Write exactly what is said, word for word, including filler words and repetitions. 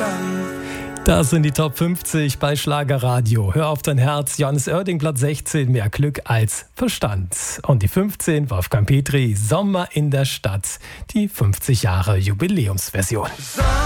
Das sind die Top fünfzig bei Schlagerradio. Hör auf dein Herz, Johannes Oerding, Platz sechzehn, mehr Glück als Verstand. Und die fünfzehn, Wolfgang Petri, Sommer in der Stadt, die fünfzig Jahre Jubiläumsversion.